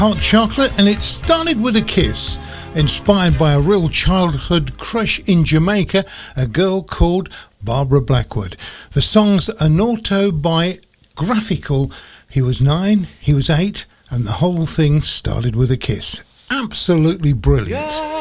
Hot Chocolate, and it started with a kiss, inspired by a real childhood crush in Jamaica, a girl called Barbara Blackwood. The song's an autobiographical. He was 9, he was 8, and the whole thing started with a kiss. Absolutely brilliant.